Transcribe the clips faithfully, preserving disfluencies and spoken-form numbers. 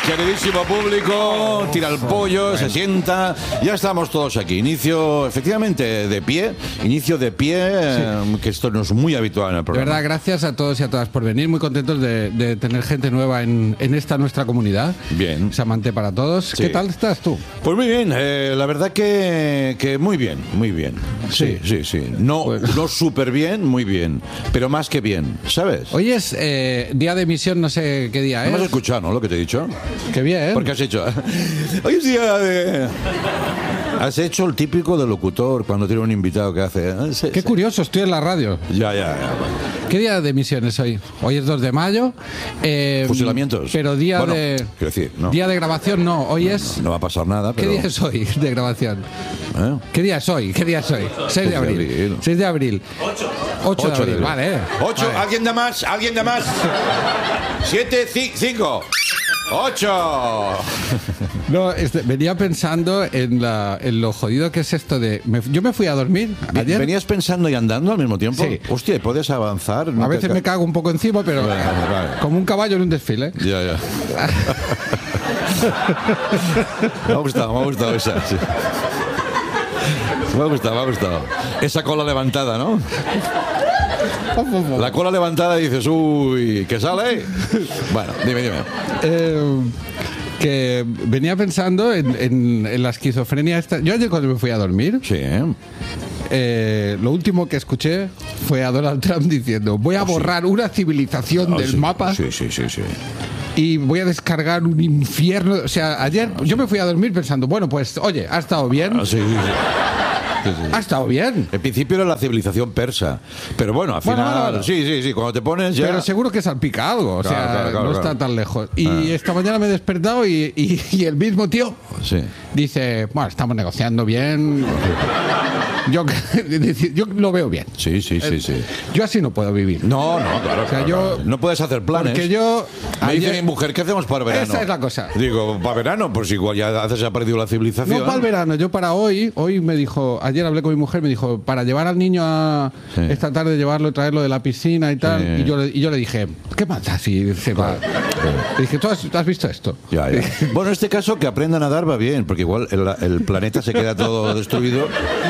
Queridísimo público, tira el pollo, bueno. se sienta. Ya estamos todos aquí. Inicio, efectivamente, de pie. Inicio de pie, sí. eh, que esto no es muy habitual en el programa. De verdad, gracias a todos y a todas por venir. Muy contentos de, de tener gente nueva en, en esta nuestra comunidad. Bien. Samante para todos. Sí. ¿Qué tal estás tú? Pues muy bien. Eh, la verdad que, que muy bien, muy bien. Sí, sí, sí. sí. No, pues... no súper bien, muy bien. Pero más que bien, ¿sabes? Hoy es eh, día de emisión, no sé qué día es. No me has escuchado, ¿no? Lo que te he dicho. Qué bien. Porque has hecho. Hoy es día de. Has hecho el típico del locutor cuando tiene un invitado que hace. Sí, Qué sí. curioso, estoy en la radio. Ya, ya, ya. ¿Qué día de emisión es hoy? Hoy es dos de mayo. Eh, Fusilamientos. Pero día bueno, de. Quiero decir, no. Día de grabación no, hoy es. No, no va a pasar nada, pero. ¿Qué día es hoy de grabación? ¿Eh? ¿Qué día es hoy? ¿Qué día es hoy? seis de abril. seis de abril. ocho de abril, vale. ocho, vale. ¿Alguien da más? ¿Alguien da más? siete, cinco. ¡Ocho! No, este, venía pensando en, la, en lo jodido que es esto de... Me, yo me fui a dormir ayer. ¿Venías pensando y andando al mismo tiempo? Sí. Hostia, ¿puedes avanzar? A veces me cago un poco encima, pero vale, vale. Como un caballo en un desfile. Ya, ya. Me ha gustado, me ha gustado esa. Sí. Me ha gustado, me ha gustado. Esa cola levantada, ¿no? La cola levantada y dices, uy, ¿qué sale? Bueno, dime, dime. Eh, que venía pensando en, en, en la esquizofrenia esta. Yo ayer cuando me fui a dormir, sí, ¿eh? Eh, lo último que escuché fue a Donald Trump diciendo: voy a oh, borrar sí. una civilización oh, del sí. mapa. Sí, sí, sí, sí. Y voy a descargar un infierno. O sea, ayer oh, yo sí. me fui a dormir pensando, bueno, pues, oye, ha estado bien. Oh, sí, sí, sí. Sí, sí. Ha estado bien. En principio era la civilización persa. Pero bueno, al final. Bueno, bueno, bueno. Sí, sí, sí. Cuando te pones ya. Pero seguro que salpica algo. O claro, sea, claro, claro, no claro. está tan lejos. Y ah. esta mañana me he despertado y, y, y el mismo tío sí. dice: bueno, estamos negociando bien. Yo, yo lo veo bien. Sí, sí, sí, sí. Yo así no puedo vivir. No, no, claro. O sea, claro, yo, claro. No puedes hacer planes. Porque yo. Me ayer, dice mi mujer, ¿qué hacemos para verano? Esa es la cosa. Digo, ¿para verano? Pues igual ya hace se ha perdido la civilización. No para el verano, yo para hoy. Hoy me dijo, ayer hablé con mi mujer, me dijo, para llevar al niño a sí. esta tarde, llevarlo, traerlo de la piscina y tal. Sí. Y, yo, y yo le dije, ¿qué pasa si se va? Claro. Le dije, ¿tú has, ¿tú has visto esto? Ya, ya. Bueno, en este caso, que aprenda a nadar va bien, porque igual el, el planeta se queda todo destruido.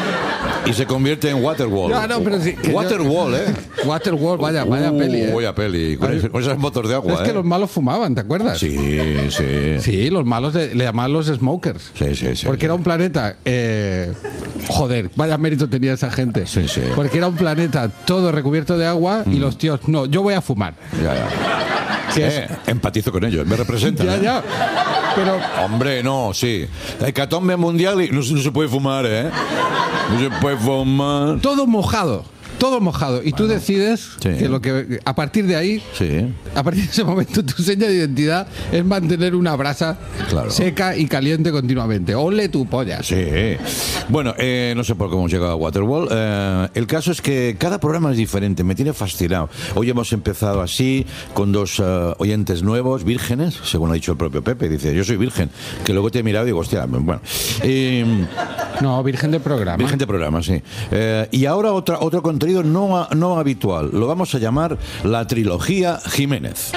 Y se convierte en Waterworld. No, no, pero sí, Waterworld, ¿eh? Waterworld, vaya, vaya uh, peli, ¿eh? Vaya peli, con, con esas motos de agua, Es que ¿eh? los malos fumaban, ¿te acuerdas? Sí, sí. Sí, los malos de, le llamaban los smokers. Sí, sí, sí. Porque sí. era un planeta... Eh, joder, vaya mérito tenía esa gente. Sí, sí. Porque era un planeta todo recubierto de agua mm. y los tíos, no, yo voy a fumar. Ya, ya. Eh, empatizo con ellos, me representan. Ya, ¿eh? ya. Pero... Hombre, no, sí. Hecatombe mundial y no, no se puede fumar, ¿eh? No se puede fumar. Todo mojado. Todo mojado. Y tú bueno, decides sí. que lo que a partir de ahí, sí. a partir de ese momento, tu seña de identidad es mantener una brasa claro. seca y caliente continuamente. ¡Ole tu polla! Sí. Bueno, eh, no sé por cómo hemos llegado a Waterworld. Eh, el caso es que cada programa es diferente. Me tiene fascinado. Hoy hemos empezado así, con dos uh, oyentes nuevos, vírgenes, según ha dicho el propio Pepe. Dice, yo soy virgen. Que luego te he mirado y digo, hostia, bueno. Eh, no, virgen de programa. Virgen de programa, sí. Eh, y ahora otra, otro contenido No, no habitual. Lo vamos a llamar la trilogía Jiménez.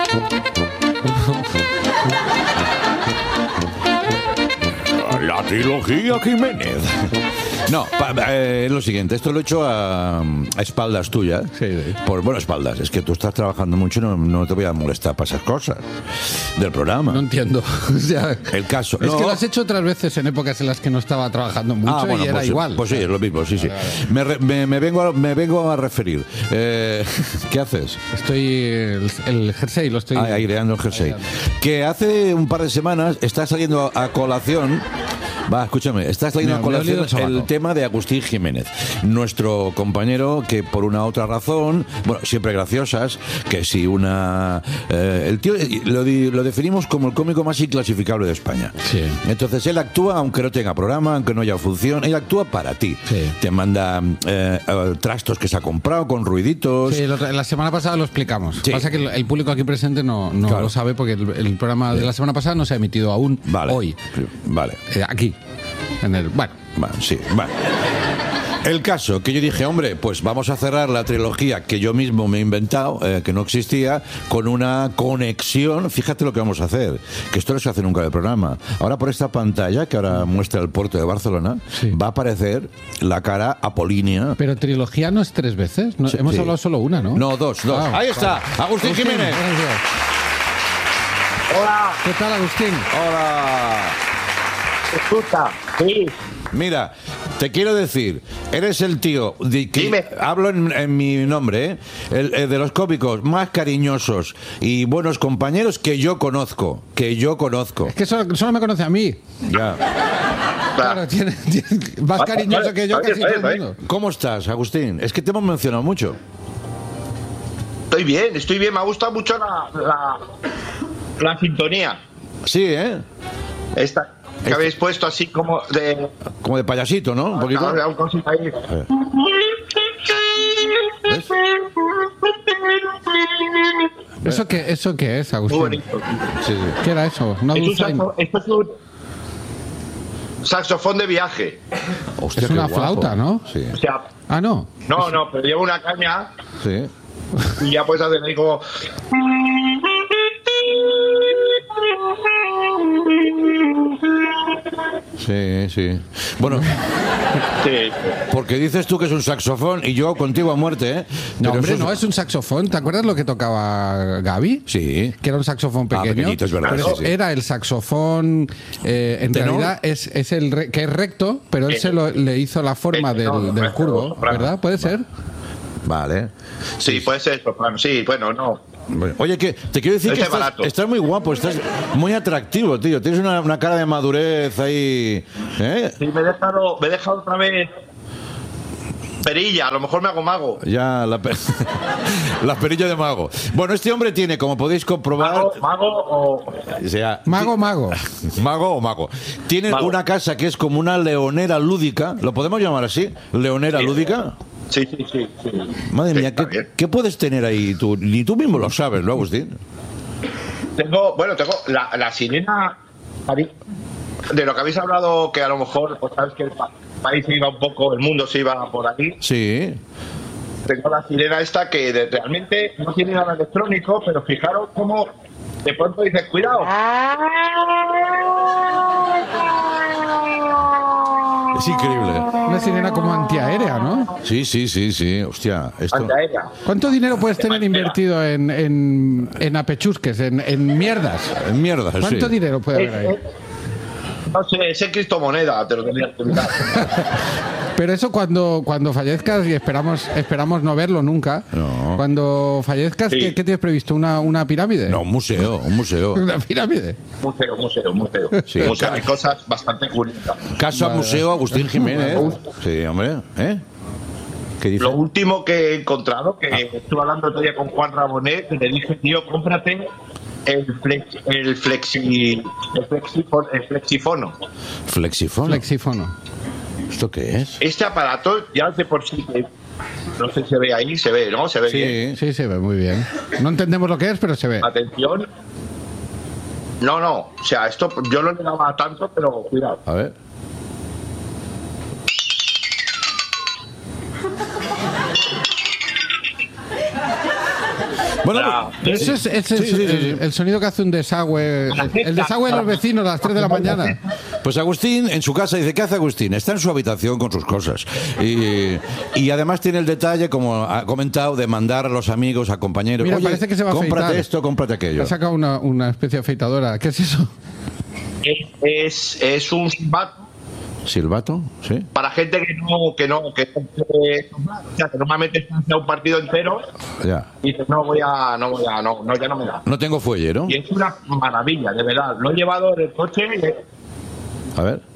La trilogía Jiménez. No, pa, eh, lo siguiente, esto lo he hecho a, a espaldas tuyas. Sí, sí. Por, bueno, espaldas, es que tú estás trabajando mucho y no, no te voy a molestar para esas cosas del programa. No entiendo. O sea, el caso. Es no. que lo has hecho otras veces en épocas en las que no estaba trabajando mucho ah, bueno, y era pues, igual. Pues sí, es lo mismo, sí, sí. Me, re, me, me, vengo, a, me vengo a referir. Eh, ¿Qué haces? Estoy el, el jersey, lo estoy... Ah, aireando el jersey. Aireando. Que hace un par de semanas está saliendo a, a colación... Va, escúchame, está saliendo a colación el, el tema de Agustín Jiménez, nuestro compañero que por una otra razón, bueno, siempre graciosas, que si una... Eh, el tío lo, lo definimos como el cómico más inclasificable de España. Sí. Entonces él actúa, aunque no tenga programa, aunque no haya función, él actúa para ti. Sí. Te manda eh, trastos que se ha comprado con ruiditos. Sí, la semana pasada lo explicamos. Sí. Pasa que el, el público aquí presente no, no claro. lo sabe porque el, el programa de la semana pasada no se ha emitido aún vale. hoy. Sí. Vale. Eh, aquí. En el, bueno. Bueno, sí, bueno. El caso que yo dije, hombre, pues vamos a cerrar la trilogía que yo mismo me he inventado, eh, que no existía, con una conexión. Fíjate lo que vamos a hacer, que esto no se hace nunca en el programa. Ahora por esta pantalla que ahora muestra el puerto de Barcelona, sí, va a aparecer la cara apolínea. Pero trilogía no es tres veces, no, sí, hemos sí. hablado solo una, ¿no? No, dos, dos. Ah, ahí está, vale. Agustín, Agustín Jiménez. Hola. ¿Qué tal, Agustín? Hola. Escucha, sí. Mira, te quiero decir, eres el tío, de que Dime. Hablo en, en mi nombre, ¿eh? El, el de los cómicos más cariñosos y buenos compañeros que yo conozco, que yo conozco. Es que solo, solo me conoce a mí. Ya. Claro, tiene, tiene, más cariñoso vale, que yo, vale, casi vale, todo el mundo. ¿Cómo estás, Agustín? Es que te hemos mencionado mucho. Estoy bien, estoy bien, me ha gustado mucho la, la, la sintonía. Sí, ¿eh? Esta... que este... habéis puesto así como de... Como de payasito, ¿no? Un poquito. Un cosita ahí. ¿Ves? ¿Eso qué, ¿Eso qué es, Agustín? Muy bonito. Sí, sí. ¿Qué era eso? ¿Una es un saxo, esto es un saxofón de viaje. Hostia, es una flauta, ¿no? Sí. O sea, ah, no. No, no, pero lleva una caña. Sí. Y ya puedes hacer ahí como... Sí, sí. Bueno, sí. Porque dices tú que es un saxofón y yo contigo a muerte, ¿eh? No, hombre, no, es un saxofón. ¿Te acuerdas lo que tocaba Gaby? Sí. Que era un saxofón pequeño. Ah, pequeñito, es verdad. Pero sí, sí. Era el saxofón, eh, en ¿Tenor? realidad es, es el re, que es recto, pero él se lo, le hizo la forma del, del curvo, ¿verdad? ¿Puede ser? Vale. Sí, sí, puede ser soprano. Sí, bueno, no. Oye, que te quiero decir este que estás, estás muy guapo, estás muy atractivo, tío. Tienes una, una cara de madurez ahí. ¿Eh? Sí, me he dejado, me he dejado otra vez perilla, a lo mejor me hago mago. Ya, la, per... la perilla de mago. Bueno, este hombre tiene, como podéis comprobar... Mago, mago o... o sea, mago, mago. Mago o mago. Tiene mago. Una casa que es como una leonera lúdica. ¿Lo podemos llamar así? ¿Leonera sí. lúdica? Sí, sí, sí, sí. Madre sí, mía, ¿qué, ¿qué puedes tener ahí tú? Ni tú mismo lo sabes, ¿no, Agustín? Tengo, bueno, tengo la, la sirena de lo que habéis hablado, que a lo mejor, pues sabes que el país se iba un poco, el mundo se iba por ahí. Sí. Tengo la sirena esta que de, realmente no tiene nada electrónico, pero fijaros cómo de pronto dices, cuidado. Es increíble. Una sirena como antiaérea, ¿no? Sí, sí, sí, sí. Hostia, esto... Antiaérea. ¿Cuánto dinero puedes tener invertido en, en, en apechusques, en, en mierdas? En mierdas, ¿Cuánto sí. dinero puede haber ahí? No sé, sé criptomoneda, te lo tendría que mirar. Pero eso cuando, cuando fallezcas, y esperamos esperamos no verlo nunca, no. Cuando fallezcas, sí. ¿qué, ¿qué tienes previsto? ¿Una, una pirámide? No, un museo, un museo. ¿Una pirámide? Museo, museo, museo. Sí. museo. Hay cosas bastante curiosas. Casa vale. Museo Agustín Jiménez. Sí, hombre, ¿eh? ¿Qué dice? Lo último que he encontrado, que ah. estuve hablando el otro día con Juan Rabonet, que le dije, tío, cómprate el flex, el flexi el flexifono, el flexifono. ¿Flexifono? Flexifono. ¿Esto qué es? Este aparato ya de por sí que no sé si se ve ahí, se ve, ¿no? Se ve sí, bien. Sí, se ve muy bien. No entendemos lo que es, pero se ve. Atención. No, no, o sea, esto yo no le daba tanto, pero cuidado. A ver. Bueno, ese es, ese sí, es sí, sí, el, sí. el sonido que hace un desagüe, el, el desagüe de los vecinos a las tres de la mañana. Pues Agustín en su casa dice, ¿qué hace Agustín? Está en su habitación con sus cosas. Y, y además tiene el detalle, como ha comentado, de mandar a los amigos, a compañeros. Mira, oye, parece que se va a cómprate afeitar. esto, cómprate aquello. Ha sacado una, una especie de afeitadora. ¿Qué es eso? Es, es, es un silbato. ¿Silbato? Sí. Para gente que no, que no, que, que, o sea, que normalmente está un partido entero. Ya. Y dices, no voy a, no voy a, no, no, ya no me da. No tengo fuelle, ¿no? Y es una maravilla, de verdad. Lo he llevado en el coche. Y... A ver.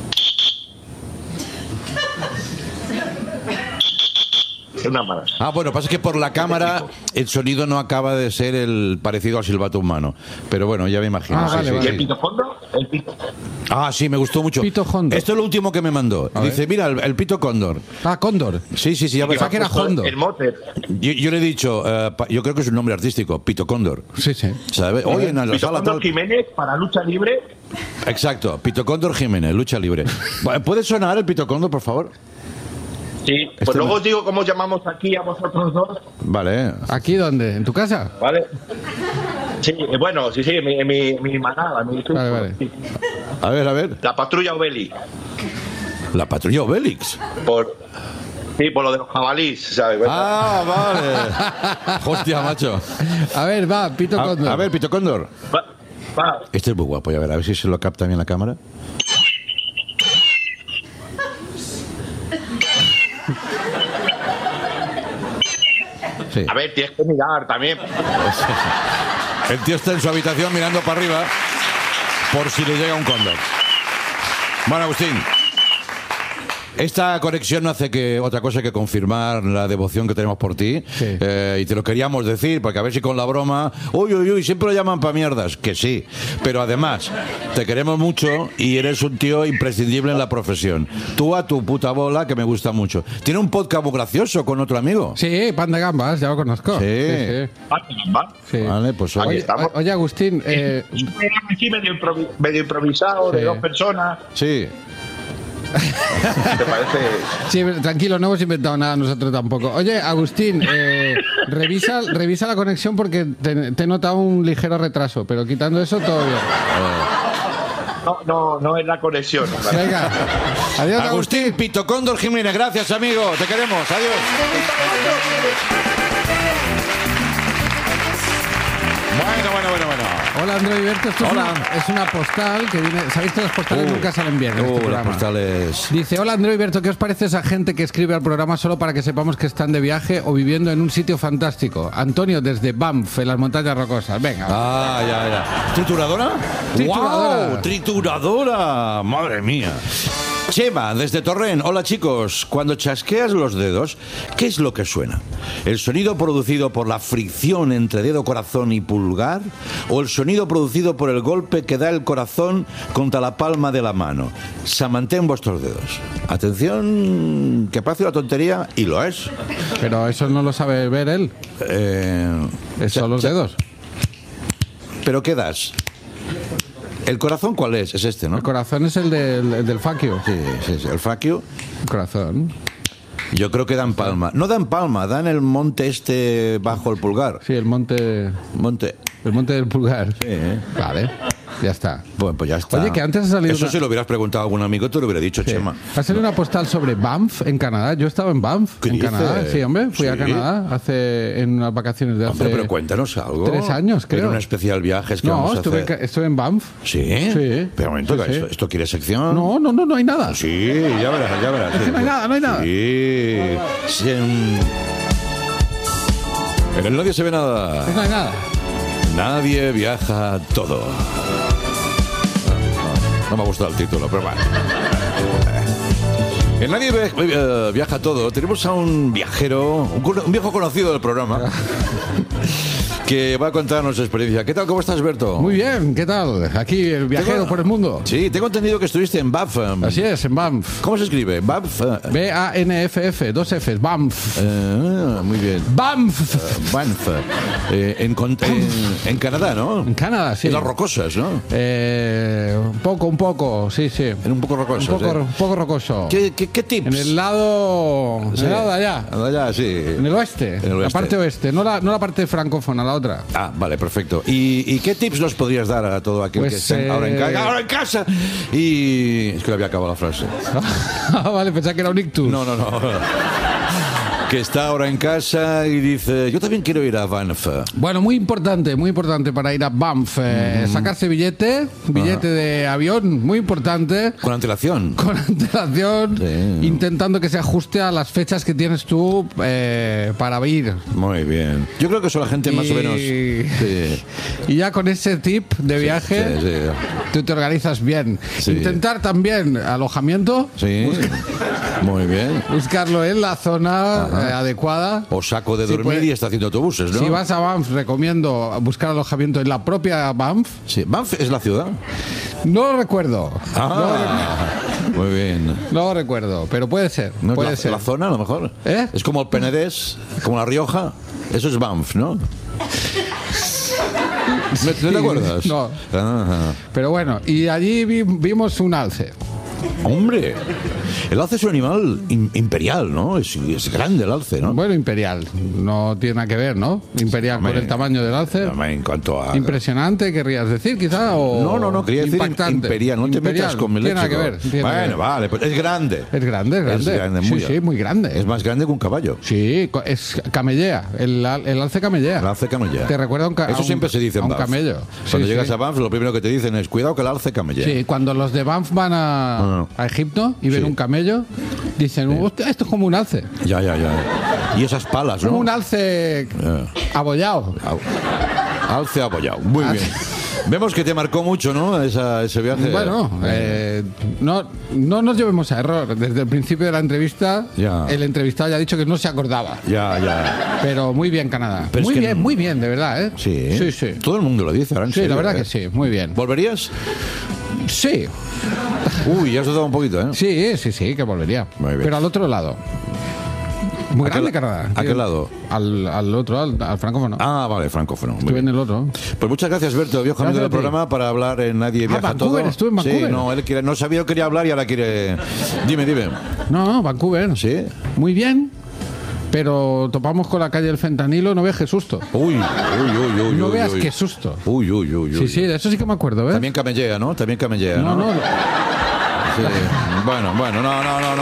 Es una maravilla. Ah, bueno, pasa que por la cámara el sonido no acaba de ser el parecido al silbato humano. Pero bueno, ya me imagino. Ah, sí, vale, sí, vale. ¿Y el pito fondo? El pito. Ah, sí, me gustó mucho. Pito Hondo. Esto es lo último que me mandó. A Dice, ver. mira, el, el pito cóndor. Ah, cóndor. Sí, sí, sí. Ya Pensaba que era Hondo. El mote. Yo, yo le he dicho, uh, pa, yo creo que es un nombre artístico, Pito Cóndor. Sí, sí. ¿Sabes? Oye, en la Pito sala Cóndor tal... Jiménez para lucha libre. Exacto, Pito Cóndor Jiménez, lucha libre. ¿Puede sonar el Pito Cóndor, por favor? Sí, pues este luego os digo cómo llamamos aquí a vosotros dos. Vale. ¿Aquí dónde? ¿En tu casa? Vale. Sí, bueno, sí, sí, mi, mi, mi manada, mi grupo. Vale, vale. Sí. A ver, a ver. La patrulla Obelix. La patrulla Obelix. Por... Sí, por lo de los jabalís, ¿sabes? Ah, vale. Hostia, macho. A ver, va, Pito Cóndor. A, a ver, Pito Cóndor. Va, va. Este es muy guapo, a ver, a ver si se lo capta bien la cámara. Sí. A ver, tienes que mirar también. El tío está en su habitación mirando para arriba por si le llega un cóndor. Bueno, Agustín, esta conexión no hace que otra cosa que confirmar la devoción que tenemos por ti. Sí. Eh, y te lo queríamos decir, porque a ver si con la broma, uy, uy, uy, siempre lo llaman pa' mierdas, que sí. Pero además, te queremos mucho y eres un tío imprescindible en la profesión. Tú a tu puta bola, que me gusta mucho. Tiene un podcast muy gracioso con otro amigo. Sí, Pan de Gambas, ya lo conozco. Sí. sí, Sí. sí. Vale, pues Aquí oye. estamos. Oye, Agustín, eh, Es un programa así medio, improvi- medio improvisado, Sí. de dos personas. Sí. ¿Te parece? sí, tranquilo, no hemos inventado nada nosotros tampoco. Oye, Agustín, eh, revisa, revisa la conexión porque te, te he notado un ligero retraso, pero quitando eso, todo bien. No, no, no es la conexión. Venga, adiós, Agustín, Agustín. Pito Cóndor Jiménez, gracias, amigo. Te queremos. Adiós. Bueno, bueno, bueno, bueno. Hola, Andreu Iberto. Esto es Hola. una, es una postal que viene. Sabéis que las postales Uh, nunca salen bien en este uh, las programa. postales. Dice, hola Andreu Iberto, ¿qué os parece esa gente que escribe al programa solo para que sepamos que están de viaje o viviendo en un sitio fantástico? Antonio, desde Banff, en las montañas rocosas. Venga. Ah, ya, ya. ¿Trituradora? Trituradora. ¡Wow! ¡Trituradora! ¡Madre mía! Chema, desde Torrent. Hola, chicos. Cuando chasqueas los dedos, ¿qué es lo que suena? ¿El sonido producido por la fricción entre dedo, corazón y pulgar? ¿O el sonido producido por el golpe que da el corazón contra la palma de la mano? Samantén vuestros dedos. Atención, que parece una tontería, y lo es. Pero eso no lo sabe ver él. Eh, Son cha- los cha- dedos. ¿Pero qué das? ¿El corazón cuál es? Es este, ¿no? El corazón es el del, el del fuck you. Sí, sí, sí. El fuck you. El corazón. Yo creo que dan palma. No dan palma, dan el monte este bajo el pulgar. Sí, el monte. Monte. El monte del pulgar. Sí, ¿eh? Vale. Ya está. Bueno, pues ya está. Oye, que antes ha salido Eso una- si lo hubieras preguntado a algún amigo, te lo hubiera dicho, Sí. Chema. Ha salido una postal sobre Banff en Canadá. Yo estaba en Banff, ¿Qué en dices? Canadá. Sí, hombre, fui a ¿Sí? Canadá hace en unas vacaciones de hace. Hombre, pero cuéntanos algo. tres años, creo. Era un especial viaje que No, vamos a estuve, hacer. en Ca- estuve en Banff. ¿Sí? Sí. Pero un momento, Sí, sí. ¿esto, ¿esto quiere sección? No, no, no, no hay nada. Sí, ya verás, ya verás. Es que no hay nada, no hay nada. Sí. Sí, en... en el nadie se ve nada. No hay nada. Nadie viaja todo. No me ha gustado el título, pero bueno. En Nadie Ve- eh, Viaja Todo tenemos a un viajero, un, cono- un viejo conocido del programa, que va a contarnos su experiencia. ¿Qué tal? ¿Cómo estás, Berto? Muy bien, ¿qué tal? Aquí el viajero Tengo- por el mundo. Sí, tengo entendido que estuviste en Banff. Así es, en Banff. ¿Cómo se escribe? Banff. eh, B A N F F, dos Fs, Banff. eh, muy bien. Banff. Banff. Eh, en, con- en, en Canadá, ¿no? En Canadá, sí. En las rocosas, ¿no? Eh, un poco, un poco, sí, sí. En un poco Un rocosas. poco, ¿eh? un poco rocoso. ¿Qué, qué, qué tips? En el lado, en Sí. el lado de allá. Allá, sí. En el oeste. En el La oeste. parte oeste, no la, no la parte francófona, la otra. Ah, vale, perfecto. ¿Y, y qué tips nos podrías dar a todo aquel Pues, que esté eh, ahora, en ca- ahora en casa? Y es que le había acabado la frase. Ah, vale, pensaba que era un ictus. No, no, no. Que está ahora en casa y dice, yo también quiero ir a Banff. Bueno, muy importante, muy importante para ir a Banff. Eh, Sacarse billete, billete de avión, muy importante. Con antelación. Con antelación, Sí. intentando que se ajuste a las fechas que tienes tú eh, para ir. Muy bien. Yo creo que eso la gente más o Y- menos... Sí. Y ya con ese tip de viaje, Sí, sí. tú te organizas bien. Sí. Intentar también alojamiento, Sí. Muy bien. buscarlo en la zona eh, adecuada. O saco de Sí, dormir pues, y está haciendo autobuses, ¿no? Si vas a Banff, recomiendo buscar alojamiento en la propia Banff. Sí. ¿Banff es la ciudad? No lo recuerdo. Ah, muy bien. No lo recuerdo, pero puede ser. ¿No es puede la, ser. la zona, a lo mejor? ¿Eh? Es como el Penedés, como La Rioja. Eso es Banff, ¿no? ¿No, ¿no Sí, te acuerdas? no. Ah, Pero bueno, y allí vi- vimos un alce. Hombre, el alce es un animal in- imperial, ¿no? Es, es grande el alce, ¿no? Bueno, imperial. No tiene nada que ver, ¿no? Imperial Hombre, por el tamaño del alce. Hombre, en cuanto a... Impresionante, querrías decir, quizá, o... No, no, no, quería decir impactante. imperial. No te Imperial. metas con mi Tiene nada léxico. que ver. tiene nada que Bueno, ver. vale, pues es grande. Es grande, es grande. Es grande, sí, muy sí, grande. muy grande. Es más grande que un caballo. Sí, co- es camellea. El, al- el alce camellea. El alce camellea. Te recuerda a un, ca- a Eso un- siempre se dice a en un Banff. camello. Cuando Sí, llegas sí. a Banff, lo primero que te dicen es cuidado que el alce camellea. Sí, cuando los de Banff van a, Ah. a Egipto y ven Sí. un camello, dicen, "Hostia, esto es como un alce. Ya, ya, ya. Y esas palas, ¿no? Como un alce Ya. abollado. Al- Alce apoyado. Muy Alce. bien. Vemos que te marcó mucho, ¿no? Esa, ese viaje. Bueno, eh, no, no nos llevemos a error. Desde el principio de la entrevista, Ya. el entrevistado ya ha dicho que no se acordaba. Ya, ya. Pero muy bien, Canadá. Pero es muy que bien, no- muy bien, de verdad, ¿eh? Sí. Sí, sí. Todo el mundo lo dice ahora en Sí, serio, la verdad ¿eh? que sí, muy bien. ¿Volverías? Sí, Uy, ya has dudado un poquito, ¿eh? sí, sí, sí, que volvería. Muy bien. Pero al otro lado. Muy ¿A qué grande la- Canadá. a qué lado? Al, al otro, al, al francófono. Ah, vale, francófono. Muy Estuve en bien. el otro. Pues muchas gracias, Berto, viejo amigo Gracias del a ti. programa, para hablar en Nadie Ah, Viaja Vancouver, Todo. estuve en Vancouver. Sí, no, él quiere, no sabía que quería hablar y ahora quiere... Dime, dime. No, Vancouver. ¿Sí? Muy bien. Pero topamos con la calle del fentanilo, no veas qué susto. Uy, uy, uy, uy. No uy, veas uy. qué susto. Uy, uy, uy, uy. Sí, sí, de eso sí que me acuerdo, ¿ves? También camellea, ¿no? También camellea, ¿no? No, no. Sí. Bueno, bueno, no, no, no, no.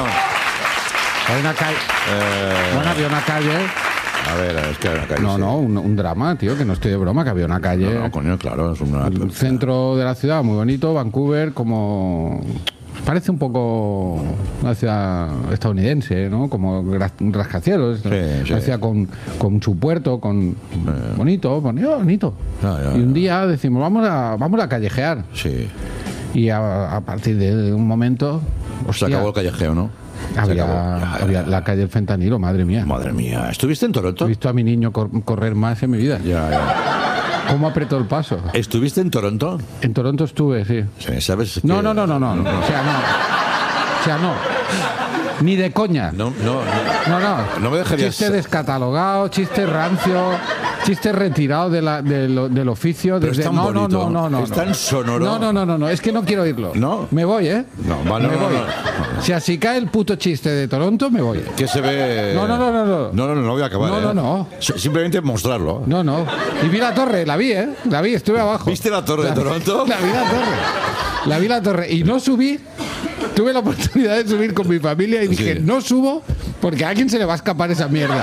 Hay una calle. Eh, Bueno, había una calle. a ver, es que hay una calle. No, sí. no, un, un drama, tío, que no estoy de broma, que había una calle. No, no, coño, claro, es una... El centro de la ciudad, muy bonito, Vancouver, como... Parece un poco una ciudad estadounidense, ¿no? Como gra- un rascacielos. Sí, sí. Una ciudad con, con su puerto, con... Bonito, bonito, bonito. Ya, ya, y un ya. día decimos, vamos a, vamos a callejear. Sí. Y a, a partir de un momento... Se hostia, acabó el callejeo, ¿no? Se había, acabó. Ya, ya, había ya. la calle del fentanilo, madre mía. Madre mía. ¿Estuviste en Toronto? He visto a mi niño cor- correr más en mi vida. Ya, ya. ¿Cómo apretó el paso? ¿Estuviste en Toronto? En Toronto estuve, sí. Sí, ¿sabes? No, que- no, no, no, no, no. O sea, no. O sea, no. Ni de coña. No, no, No, no. No me dejarías- Chiste descatalogado, chiste rancio, chiste retirado de la, de lo- del oficio. Pero es desde- tan no, no, bonito, no, no, no. es no. tan sonoro. No, no, no, no, no. Es que no quiero oírlo. ¿No? Me voy, ¿eh? No, vale, me no, no, voy. no, no. O sea, si cae el puto chiste de Toronto, me voy. Que se ve... No, no, no, no, no. No, no, no, no voy a acabar, No, ¿eh? no, no. S- Simplemente mostrarlo. No, no. Y vi la torre, la vi, ¿eh? La vi, estuve abajo. ¿Viste la torre de Toronto? La vi la torre. La vi la torre. Y no subí. Tuve la oportunidad de subir con mi familia y dije, Sí. no subo porque a alguien se le va a escapar esa mierda.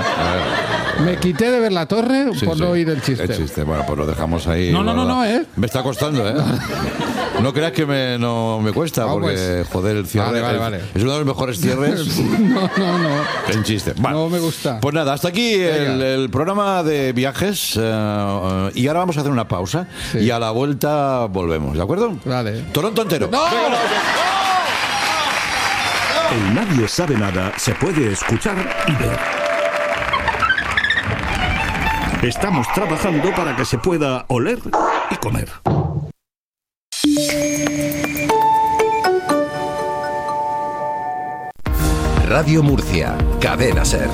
Me quité de ver la torre Sí, por sí. no oír el chiste. El chiste, bueno, pues lo dejamos ahí. No, no, no, guardado. no, ¿eh? Me está costando, ¿eh? No creas que me, no me cuesta, Ah, porque, pues. joder, el cierre Vale, vale, el- vale. es uno de los mejores cierres. No, no, no. En chiste. Bueno, No me gusta. Pues nada, hasta aquí el, Venga. el programa de viajes. eh, y ahora vamos a hacer una pausa. Sí. Y a la vuelta volvemos, ¿de acuerdo? Vale. Toronto entero. ¡No! En Nadie Sabe Nada se puede escuchar y ver. Estamos trabajando para que se pueda oler y comer. Radio Murcia, Cadena Ser.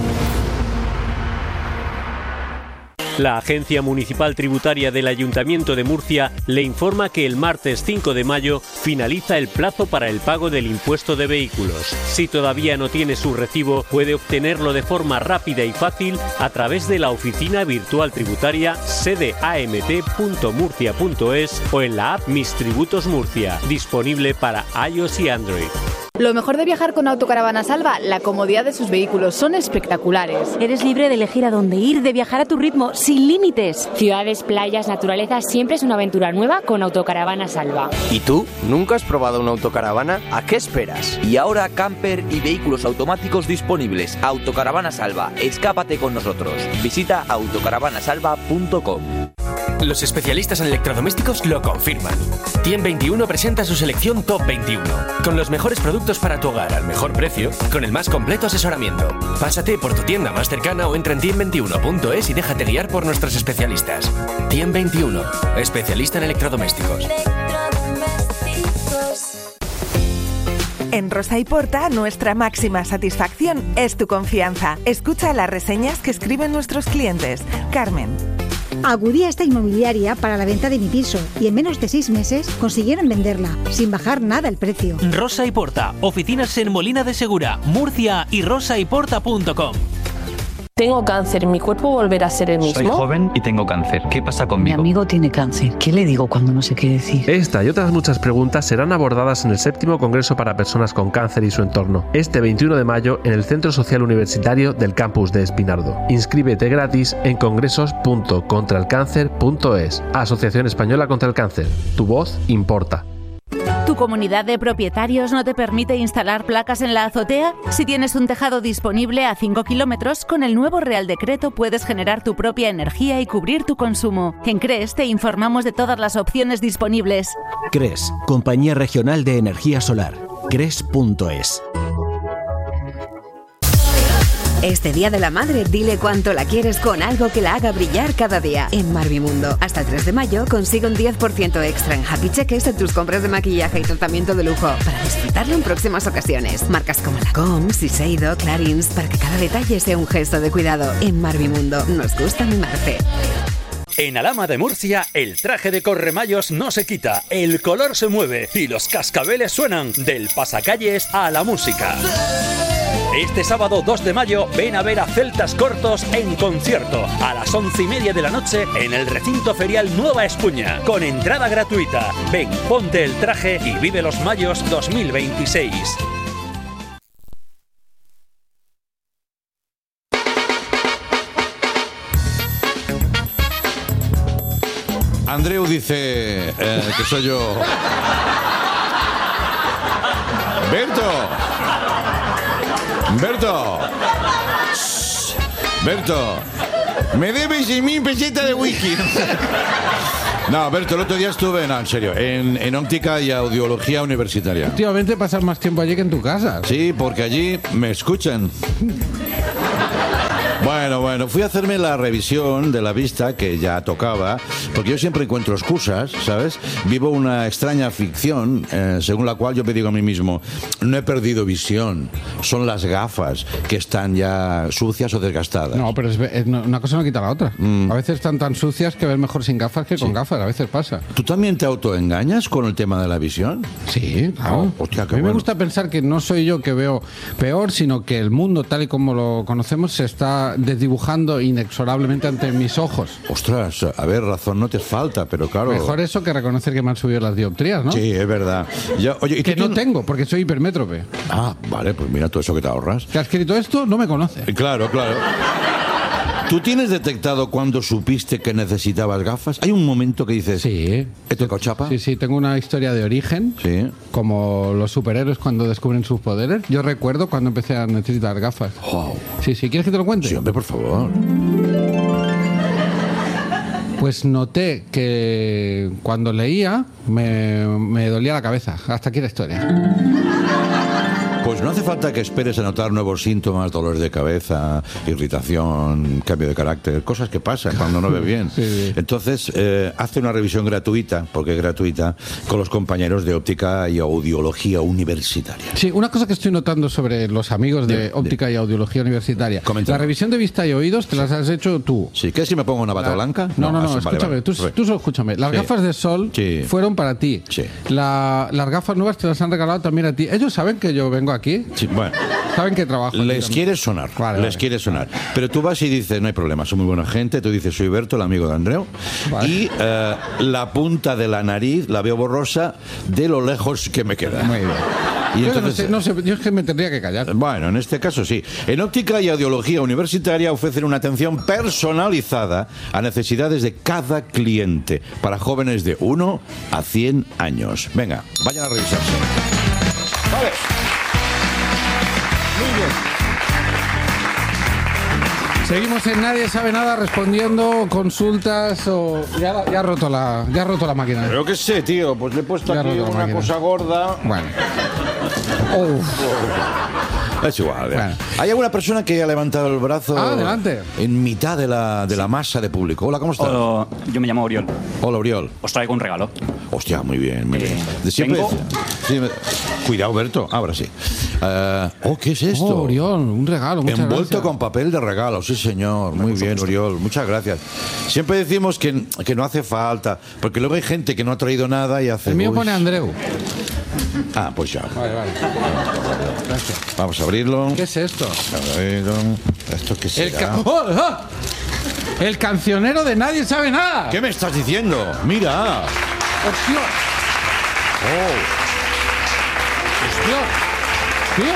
La Agencia Municipal Tributaria del Ayuntamiento de Murcia le informa que el martes cinco de mayo finaliza el plazo para el pago del impuesto de vehículos. Si todavía no tiene su recibo, puede obtenerlo de forma rápida y fácil a través de la oficina virtual tributaria sede a m t punto murcia punto es o en la app Mis Tributos Murcia, disponible para iOS y Android. Lo mejor de viajar con Autocaravana Salva, la comodidad de sus vehículos, son espectaculares. Eres libre de elegir a dónde ir, de viajar a tu ritmo, sin límites. Ciudades, playas, naturaleza, siempre es una aventura nueva con Autocaravana Salva. ¿Y tú? ¿Nunca has probado una autocaravana? ¿A qué esperas? Y ahora camper y vehículos automáticos disponibles. Autocaravana Salva, escápate con nosotros. Visita autocaravana salva punto com. Los especialistas en electrodomésticos lo confirman. Tiem veintiuno presenta su selección Top veintiuno, con los mejores productos para tu hogar al mejor precio, con el más completo asesoramiento. Pásate por tu tienda más cercana o entra en tiem veintiuno punto es y déjate guiar por nuestros especialistas. Tiem veintiuno, especialista en electrodomésticos. En Rosa y Porta, nuestra máxima satisfacción es tu confianza. Escucha las reseñas que escriben nuestros clientes. Carmen. Acudí a esta inmobiliaria para la venta de mi piso y en menos de seis meses consiguieron venderla, sin bajar nada el precio. Rosa y Porta, oficinas en Molina de Segura, Murcia y rosa y porta punto com. Tengo cáncer, ¿mi cuerpo volverá a ser el mismo? Soy joven y tengo cáncer. ¿Qué pasa conmigo? Mi amigo tiene cáncer. ¿Qué le digo cuando no sé qué decir? Esta y otras muchas preguntas serán abordadas en el séptimo Congreso para Personas con Cáncer y su entorno, este veintiuno de mayo en el Centro Social Universitario del Campus de Espinardo. Inscríbete gratis en congresos punto contra el cáncer punto es. Asociación Española contra el Cáncer. Tu voz importa. ¿Tu comunidad de propietarios no te permite instalar placas en la azotea? Si tienes un tejado disponible a cinco kilómetros, con el nuevo Real Decreto puedes generar tu propia energía y cubrir tu consumo. En CRES te informamos de todas las opciones disponibles. CRES, Compañía Regional de Energía Solar. cres punto es. Este Día de la Madre, dile cuánto la quieres con algo que la haga brillar cada día. En Marvimundo, hasta el tres de mayo, consigue un diez por ciento extra en Happy Cheques en tus compras de maquillaje y tratamiento de lujo, para disfrutarlo en próximas ocasiones. Marcas como Lancôme, Shiseido, Clarins, para que cada detalle sea un gesto de cuidado. En Marvimundo, nos gusta mimarte. En Alhama de Murcia, el traje de corremayos no se quita, el color se mueve y los cascabeles suenan, del pasacalles a la música. Este sábado dos de mayo ven a ver a Celtas Cortos en concierto a las once y media de la noche en el recinto ferial Nueva Espuña, con entrada gratuita. Ven, ponte el traje y vive los mayos dos mil veintiséis. Andreu dice eh, que soy yo. Berto. Berto. Berto. Me debes seis mil pesetas de whisky. No, Berto, el otro día estuve, no, en serio, en, en óptica y audiología universitaria. Últimamente pasas más tiempo allí que en tu casa. Sí, porque allí me escuchan. Bueno, bueno, fui a hacerme la revisión de la vista que ya tocaba, porque yo siempre encuentro excusas, ¿sabes? Vivo una extraña ficción, eh, según la cual yo me digo a mí mismo, no he perdido visión, son las gafas que están ya sucias o desgastadas. No, pero es, es, una cosa no quita la otra. Mm. A veces están tan sucias que ves mejor sin gafas que con sí. gafas, a veces pasa. ¿Tú también te autoengañas con el tema de la visión? Sí, claro. Oh, hostia, qué a mí bueno. me gusta pensar que no soy yo que veo peor, sino que el mundo tal y como lo conocemos se está desdibujando inexorablemente ante mis ojos. Ostras, a ver, razón no te falta, pero claro... Mejor eso que reconocer que me han subido las dioptrías, ¿no? Sí, es verdad. Ya, oye, ¿y que no tienes... tengo, porque soy hipermétrope. Ah, vale, pues mira todo eso que te ahorras. Que ha escrito esto no me conoce. Claro, claro. ¿Tú tienes detectado cuando supiste que necesitabas gafas? ¿Hay un momento que dices... Sí. ¿He tocado chapa? Sí, sí, tengo una historia de origen. Sí. Como los superhéroes cuando descubren sus poderes. Yo recuerdo cuando empecé a necesitar gafas. Wow. Sí, sí, ¿quieres que te lo cuente? Sí, hombre, por favor. Pues noté que cuando leía me, me dolía la cabeza. Hasta aquí la historia. Pues no hace falta que esperes a notar nuevos síntomas, dolores de cabeza, irritación, cambio de carácter, cosas que pasan cuando no ves bien. Sí, sí. Entonces, eh, hazte una revisión gratuita, porque es gratuita, con los compañeros de óptica y audiología universitaria. Sí, una cosa que estoy notando sobre los amigos de, de óptica de... y audiología universitaria. Comenta. La revisión de vista y oídos te sí. las has hecho tú. Sí, ¿qué si me pongo una bata la... blanca? No, no, no, no escúchame, vale, vale. Tú, tú solo escúchame. Las sí. gafas de sol sí. fueron para ti. Sí. La, las gafas nuevas te las han regalado también a ti. Ellos saben que yo vengo aquí. Sí, bueno. Saben que trabajo. Les quieres sonar, vale, les vale. quieres sonar. Pero tú vas y dices, no hay problema, soy muy buena gente. Tú dices, soy Berto, el amigo de Andreu. Vale. Y eh, la punta de la nariz la veo borrosa de lo lejos que me queda. Muy bien. Y yo entonces, no sé, no sé, yo es que me tendría que callar. Bueno, en este caso sí. En óptica y audiología universitaria ofrecen una atención personalizada a necesidades de cada cliente para jóvenes de uno a cien años. Venga, vayan a revisarse. Vale. Muy bien. Seguimos en Nadie Sabe Nada respondiendo consultas o... Ya, ya ha roto la ya ha roto la máquina. Pero qué sé, tío, pues le he puesto ya aquí una máquina. Cosa gorda. Bueno. Oh. Es igual. Bueno. ¿Hay alguna persona que haya levantado el brazo ah, adelante. en mitad de la, de la masa de público? Hola, ¿cómo estás? Hola, yo me llamo Oriol. Hola, Oriol. Os traigo un regalo. Hostia, muy bien, muy bien. Eh, De siempre... tengo... sí, cuidado, Berto. Ahora sí. Uh, oh, ¿qué es esto? Oh, Oriol, un regalo. Muchas Envuelto gracias. con papel de regalo, sí señor. Muy bien, Oriol, muchas gracias. Siempre decimos que, que no hace falta, porque luego hay gente que no ha traído nada y hace... El mío uy. pone Andreu. Ah, pues ya. Vale, vale. Gracias. Vamos a abrirlo. ¿Qué es esto? A ver, ¿esto qué será? El, ca- ¡Oh, oh! El cancionero de Nadie Sabe Nada. ¿Qué me estás diciendo? Mira. ¡Hostia! Oh. ¡Hostia! Tío.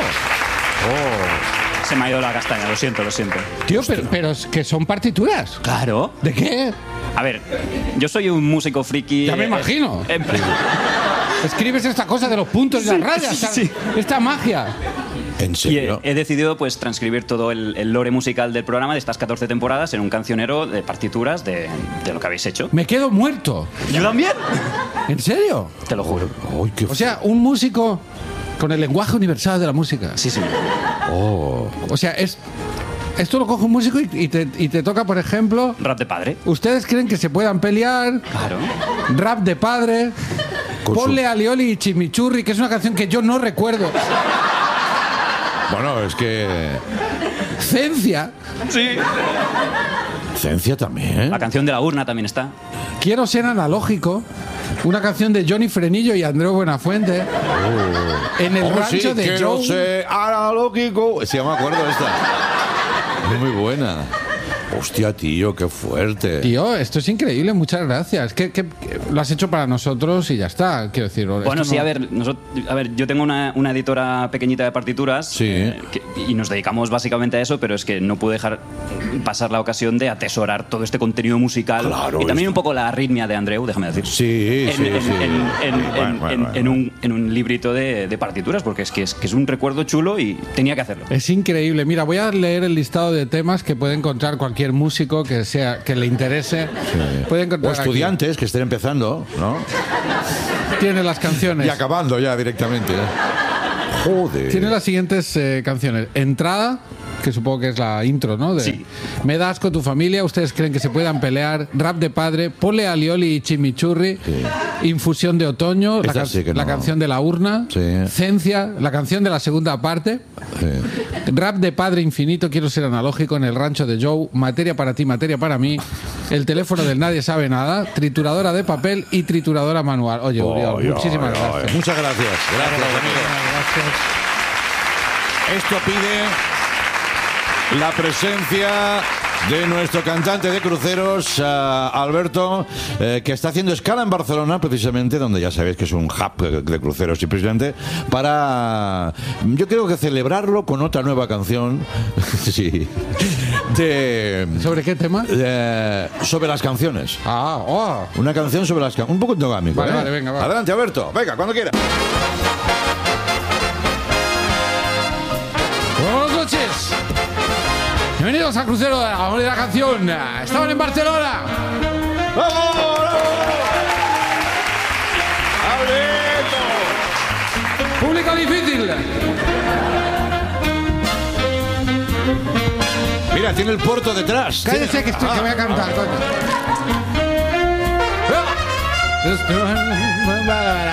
Oh. Se me ha ido la castaña, lo siento, lo siento. Tío, pero, pero es que son partituras. Claro. ¿De qué? A ver, yo soy un músico friki. Ya me eh, imagino. eh, Escribes esta cosa de los puntos y las rayas. sí, sí. Esta magia. ¿En Y serio? he, he decidido pues transcribir todo el, el lore musical del programa de estas catorce temporadas en un cancionero de partituras de, de lo que habéis hecho. Me quedo muerto. ¿Yo también? ¿En serio? Te lo juro. Uy, qué O sea, un músico con el lenguaje universal de la música. Sí, sí. Oh. O sea, es... Esto lo coge un músico y, y, te, y te toca, por ejemplo... Rap de padre. ¿Ustedes creen que se puedan pelear? Claro. Rap de padre. Con Ponle su- a Lioli y Chimichurri, que es una canción que yo no recuerdo. Bueno, es que... Cencia. Sí. Cencia también. La canción de la urna también está. Quiero ser analógico. Una canción de Johnny Frenillo y Andreu Buenafuente. Oh. En el Oh, rancho sí, de quiero Joe. ser analógico. Sí, me acuerdo de esta. Es muy buena. Hostia, tío, qué fuerte. Tío, esto es increíble, muchas gracias. ¿Qué, qué- qué- lo has hecho para nosotros y ya está, quiero decir. Bueno, esto sí, no- a ver, nosotros, a ver, yo tengo una, una editora pequeñita de partituras Sí. eh, que- y nos dedicamos básicamente a eso, pero es que no pude dejar pasar la ocasión de atesorar todo este contenido musical Claro, y también esto- un poco la arritmia de Andreu, déjame decir. Sí, en, sí, en- sí. en- en- en- Bueno, en- bueno, en bueno. un, en un librito de, de partituras, porque es que, es que es un recuerdo chulo y tenía que hacerlo. Es increíble. Mira, voy a leer el listado de temas que puede encontrar cualquier músico que sea que le interese. Puede O encontrar estudiantes que estén empezando, ¿no? aquí. Tiene las canciones. Y acabando ya directamente. Joder. Tiene las siguientes eh, canciones. Entrada, que supongo que es la intro, ¿no? De, Sí. Me da asco tu familia, ustedes creen que se puedan pelear. Rap de padre, Ponle a Lioli y Chimichurri. Infusión de otoño, la, Esta can- sí que la no. canción de la urna. Sí. Cencia, la canción de la segunda parte. Sí. Rap de padre infinito, quiero ser analógico en el rancho de Joe. Materia para ti, materia para mí. El teléfono del nadie sabe nada. Trituradora de papel y trituradora manual. Oye, Uriol, Oy, muchísimas oy, oy. gracias. Muchas gracias. Gracias, amigo. Gracias. Esto pide la presencia de nuestro cantante de cruceros, uh, Alberto, eh, que está haciendo escala en Barcelona, precisamente, donde ya sabéis que es un hub de, de cruceros, y precisamente para, yo creo que celebrarlo con otra nueva canción, sí, de... ¿Sobre qué tema? de- sobre las canciones. Ah, oh. Una canción sobre las canciones, un poco endogámico. Vale, ¿eh? vale, venga, va. Adelante, Alberto, venga, cuando quiera. Buenas noches. Bienvenidos al crucero de la, de la canción. Estaban en Barcelona. ¡Vamos! ¡Alberto! Público difícil. Mira, tiene el puerto detrás. Cállese Tiene- que, estoy, que voy a cantar. coño.